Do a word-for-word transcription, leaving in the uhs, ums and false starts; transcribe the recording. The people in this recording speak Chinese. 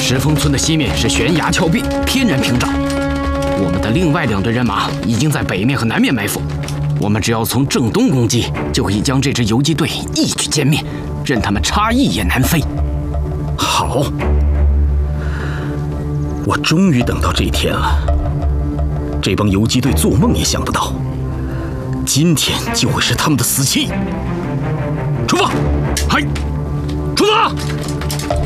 石峰村的西面是悬崖峭壁，天然屏障。我们的另外两队人马已经在北面和南面埋伏，我们只要从正东攻击，就可以将这支游击队一举歼灭，任他们差一也难飞。 好，我终于等到这一天了。这帮游击队做梦也想不到，今天就会是他们的死期。出发！嗨，出发！